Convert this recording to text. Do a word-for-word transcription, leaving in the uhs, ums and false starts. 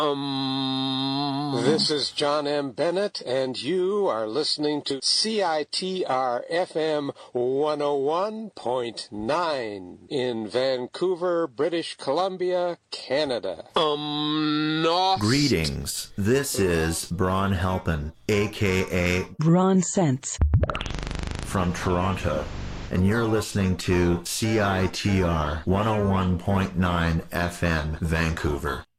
Um. This is John M. Bennett, and you are listening to C I T R F M one oh one point nine in Vancouver, British Columbia, Canada. Um, no. Greetings. This is Bron Halpin, a k a. Bron Sense, from Toronto, and you're listening to C I T R one oh one point nine F M, Vancouver.